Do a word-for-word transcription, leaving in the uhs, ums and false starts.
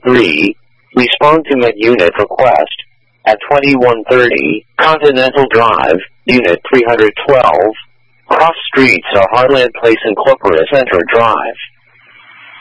three, respond to mid-unit request. At twenty-one thirty, Continental Drive, Unit three hundred twelve, cross streets are Heartland Place and Corporate Center Drive.